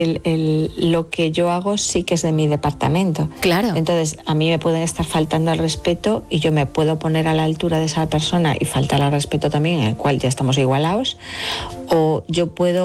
lo que yo hago sí que es de mi departamento. Claro. Entonces, a mí me pueden estar faltando al respeto y yo me puedo poner a la altura de esa persona y faltar al respeto también, en el cual ya estamos igualados, o yo puedo